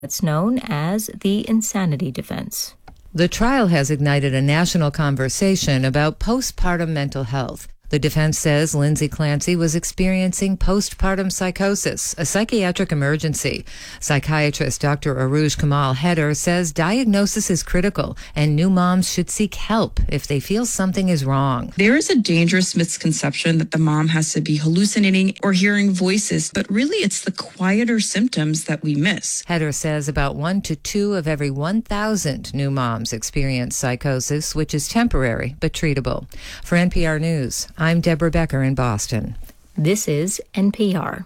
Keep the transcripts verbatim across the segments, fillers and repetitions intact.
It's known as the insanity defense. The trial has ignited a national conversation about postpartum mental health. The defense says Lindsay Clancy was experiencing postpartum psychosis, a psychiatric emergency. Psychiatrist Doctor Aruj Kamal Heder says diagnosis is critical and new moms should seek help if they feel something is wrong. There is a dangerous misconception that the mom has to be hallucinating or hearing voices, but really it's the quieter symptoms that we miss. Heder says about one to two of every one thousand new moms experience psychosis, which is temporary but treatable. For N P R News, I'm Deborah Becker in Boston. This is N P R.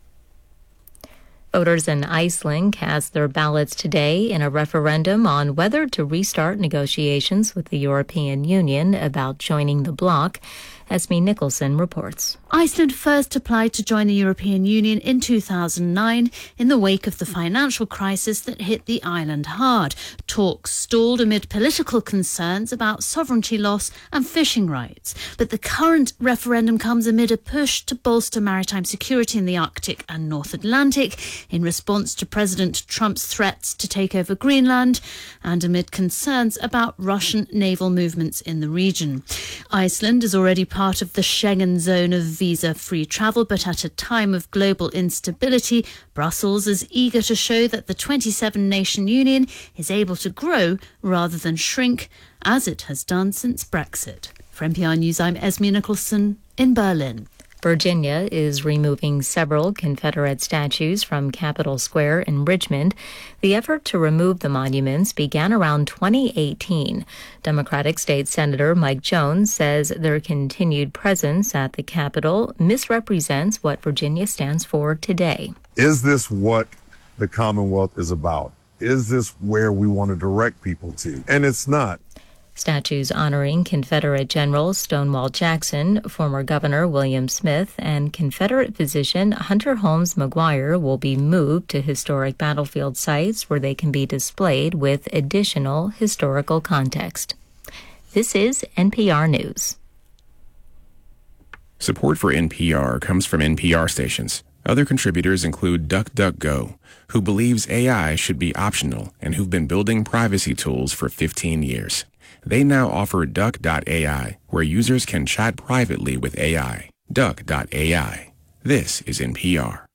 Voters in Iceland cast their ballots today in a referendum on whether to restart negotiations with the European Union about joining the bloc. Esme Nicholson reports. Iceland first applied to join the European Union in two thousand nine in the wake of the financial crisis that hit the island hard. Talks stalled amid political concerns about sovereignty loss and fishing rights. But the current referendum comes amid a push to bolster maritime security in the Arctic and North Atlantic in response to President Trump's threats to take over Greenland and amid concerns about Russian naval movements in the region. Iceland is already part part of the Schengen zone of visa-free travel, but at a time of global instability, Brussels is eager to show that the twenty-seven nation union is able to grow rather than shrink, as it has done since Brexit. For N P R News, I'm Esme Nicholson in Berlin. Virginia is removing several Confederate statues from Capitol Square in Richmond. The effort to remove the monuments began around twenty eighteen. Democratic State Senator Mike Jones says their continued presence at the Capitol misrepresents what Virginia stands for today. Is this what the Commonwealth is about? Is this where we want to direct people to? And it's not. Statues honoring Confederate General Stonewall Jackson, former Governor William Smith, and Confederate physician Hunter Holmes McGuire will be moved to historic battlefield sites where they can be displayed with additional historical context. This is N P R News. Support for N P R comes from N P R stations. Other contributors include DuckDuckGo, who believes A I should be optional and who've been building privacy tools for fifteen years. They now offer Duck dot A I, where users can chat privately with A I. Duck dot A I. This is N P R.